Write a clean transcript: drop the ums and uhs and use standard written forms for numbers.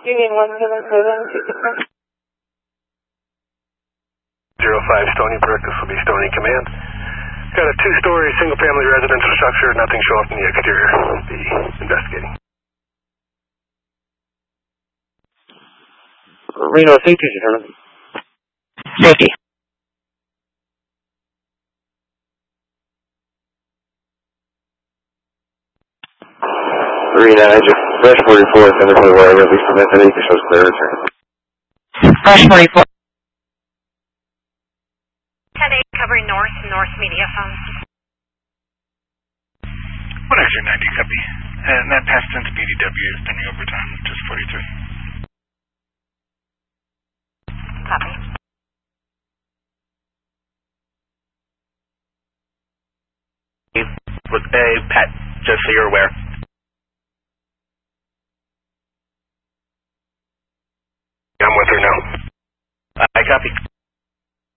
Union 177, 05 Stony Brook, this will be Stony Command. Got a 2-story single-family residential structure, nothing show up in the exterior. We'll be investigating. Reno, safety determined. Safety. Reno, just Fresh 44, send it to the wire, at least from that, it shows clear return. Fresh 44. 10-8 covering north media phone. 1X-ray 90, copy. And that passed into BDW, standing over time, just 43. Copy. Look, hey, Pat, just so you're aware. I'm with her now. I copy.